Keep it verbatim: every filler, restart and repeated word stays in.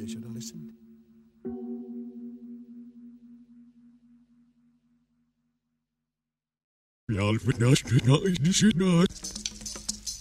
they should have listened. Y'all would not, would not, you should not.